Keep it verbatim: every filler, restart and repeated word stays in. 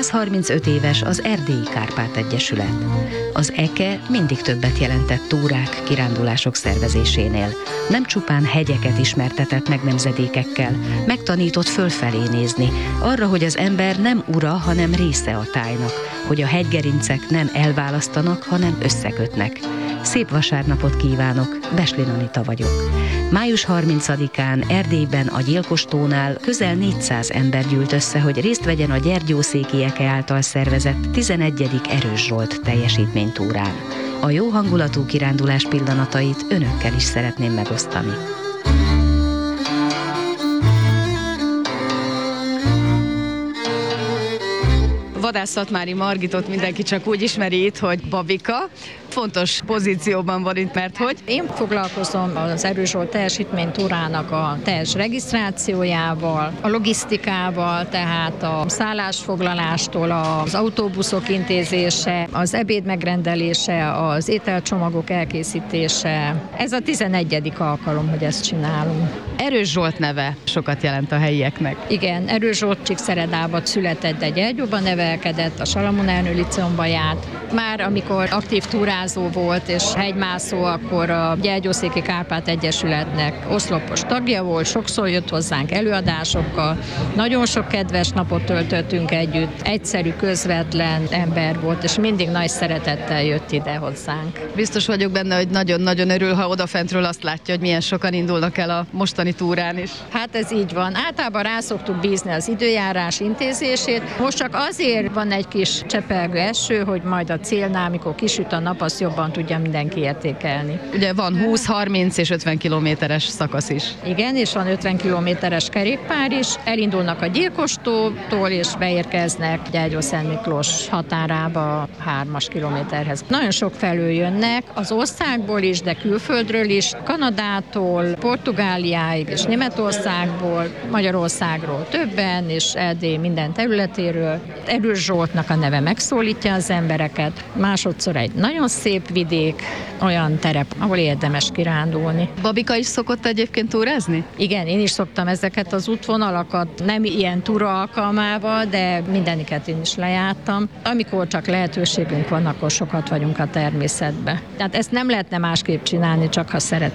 százharmincöt éves az Erdélyi Kárpát Egyesület. Az é ká e mindig többet jelentett túrák, kirándulások szervezésénél. Nem csupán hegyeket ismertetett meg nemzedékekkel, megtanított fölfelé nézni, arra, hogy az ember nem ura, hanem része a tájnak, hogy a hegygerincek nem elválasztanak, hanem összekötnek. Szép vasárnapot kívánok, Beslin Anita vagyok. május harmincadikán Erdélyben a Gyilkostónál közel négyszáz ember gyűlt össze, hogy részt vegyen a gyergyószéki é ká e által szervezett tizenegyedik Erős Zsolt teljesítménytúrán. A jó hangulatú kirándulás pillanatait önökkel is szeretném megosztani. Vadász Szatmári Margitot mindenki csak úgy ismeri itt, hogy Babika. Fontos pozícióban van itt, mert hogy? Én foglalkozom az Erős Zsolt teljesítménytúrának a teljes regisztrációjával, a logisztikával, tehát a szállásfoglalástól az autóbuszok intézése, az ebéd megrendelése, az ételcsomagok elkészítése. Ez a tizenegyedik alkalom, hogy ezt csinálunk. Erős Zsolt neve sokat jelent a helyieknek. Igen, Erős Zsolt Csíkszeredába született, de Gyergyóban nevelkedett, a Salamon Ernő Liceumba járt. Már amikor aktív túrázó volt és hegymászó, akkor a Gyergyószéki Kárpát Egyesületnek oszlopos tagja volt, sokszor jött hozzánk előadásokkal, nagyon sok kedves napot töltöttünk együtt, egyszerű, közvetlen ember volt, és mindig nagy szeretettel jött ide hozzánk. Biztos vagyok benne, hogy nagyon-nagyon örül, ha odafentről azt látja, hogy milyen sokan indulnak el a mostani túrán is. Hát ez így van. Általában rá szoktuk bízni az időjárás intézését. Most csak azért van egy kis csepelgő eső, hogy majd a célnál, amikor kisüt a nap, azt jobban tudja mindenki értékelni. Ugye van húsz, harminc és ötven kilométeres szakasz is. Igen, és van ötven kilométeres kerékpár is. Elindulnak a Gyilkostótól, és beérkeznek Gyergyó-Szent Miklós határába a hármas kilométerhez. Nagyon sok felől jönnek, az országból is, de külföldről is, Kanadától, Portugáliáig és Németországból, Magyarországról többen, és Erdély minden területéről. Erős Zsoltnak a neve megszólítja az embereket. Másodszor egy nagyon szép vidék, olyan terep, ahol érdemes kirándulni. Babika is szokott egyébként túrázni? Igen, én is szoktam ezeket az útvonalakat, nem ilyen túra alkalmával, de mindeniket én is lejártam. Amikor csak lehetőségünk van, akkor sokat vagyunk a természetbe. Tehát ezt nem lehetne másképp csinálni, csak ha szeretnénk.